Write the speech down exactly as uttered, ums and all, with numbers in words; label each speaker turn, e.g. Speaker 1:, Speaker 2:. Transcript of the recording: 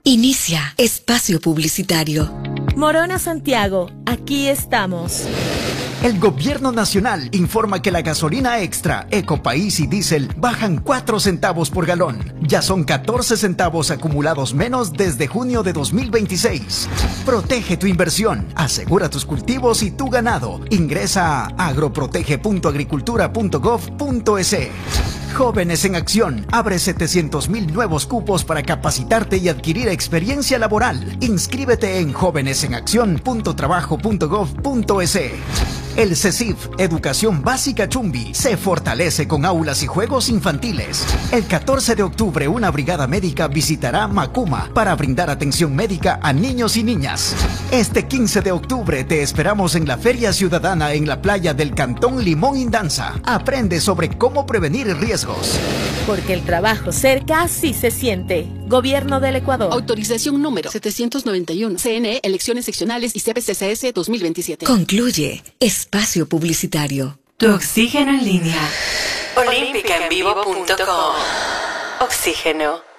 Speaker 1: Inicia espacio publicitario.
Speaker 2: Morona Santiago, aquí estamos.
Speaker 3: El Gobierno Nacional informa que la gasolina extra, Ecopaís y diésel bajan cuatro centavos por galón. Ya son catorce centavos acumulados menos desde junio de dos mil veintiséis. Protege tu inversión, asegura tus cultivos y tu ganado. Ingresa a agroprotege punto agricultura punto gov punto es. Jóvenes en Acción abre setecientos mil nuevos cupos para capacitarte y adquirir experiencia laboral. Inscríbete en jóvenes en acción punto trabajo punto gov punto es. El CECIF, Educación Básica Chumbi, se fortalece con aulas y juegos infantiles. El catorce de octubre, una brigada médica visitará Macuma para brindar atención médica a niños y niñas. Este quince de octubre te esperamos en la Feria Ciudadana en la playa del Cantón Limón Indanza. Aprende sobre cómo prevenir riesgos.
Speaker 2: Porque el trabajo cerca sí se siente. Gobierno del Ecuador.
Speaker 4: Autorización número setecientos noventa y uno. C N E, Elecciones Seccionales y C P C C S dos mil veintisiete.
Speaker 1: Concluye espacio publicitario.
Speaker 5: Tu oxígeno en línea. olímpica en vivo punto com. Oxígeno.